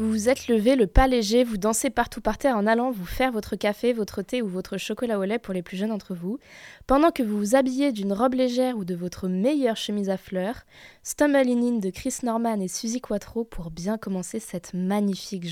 Vous vous êtes levé, le pas léger, vous dansez partout par terre en allant vous faire votre café, votre thé ou votre chocolat au lait pour les plus jeunes d'entre vous. Pendant que vous vous habillez d'une robe légère ou de votre meilleure chemise à fleurs, Stumbling In de Chris Norman et Suzy Quatro pour bien commencer cette magnifique